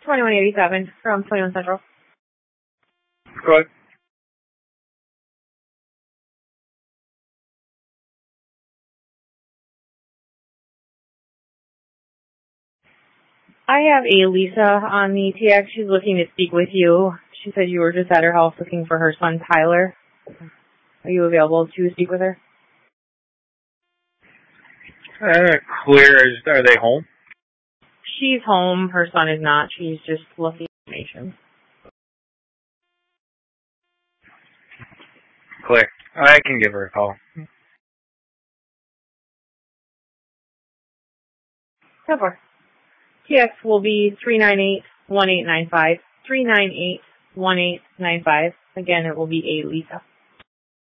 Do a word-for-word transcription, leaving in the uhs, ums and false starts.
twenty-one eighty-seven from twenty-one Central. Go ahead. I have a Lisa on the T X. She's looking to speak with you. She said you were just at her house looking for her son, Tyler. Are you available to speak with her? Uh, clear. Are they home? She's home. Her son is not. She's just looking for information. Clear. I can give her a call. ten four. T X will be three nine eight, one eight nine five. three nine eight, one eight nine five. Again, it will be a Lisa.